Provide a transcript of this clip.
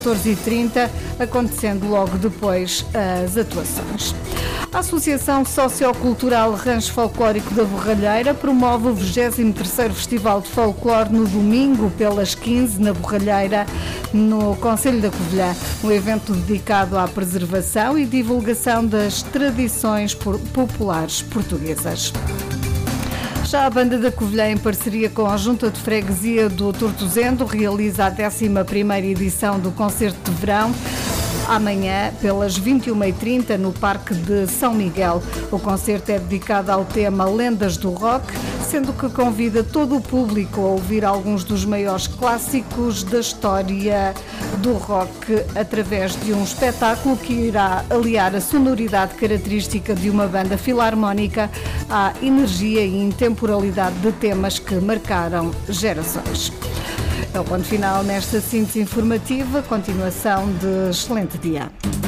14h30, acontecendo logo depois as atuações. A Associação Sociocultural Rancho Folclórico da Borralheira promove o 23º Festival de Folclore no domingo, pelas 15, na Borralheira, no Concelho da Covilhã. Um evento dedicado à preservação e divulgação das tradições populares portuguesas. Já a Banda da Covilhã, em parceria com a Junta de Freguesia do Tortozendo, realiza a 11ª edição do Concerto de Verão, amanhã, pelas 21h30, no Parque de São Miguel. O concerto é dedicado ao tema Lendas do Rock, sendo que convida todo o público a ouvir alguns dos maiores clássicos da história do rock através de um espetáculo que irá aliar a sonoridade característica de uma banda filarmónica à energia e intemporalidade de temas que marcaram gerações. É o ponto final nesta síntese informativa. Continuação de excelente dia.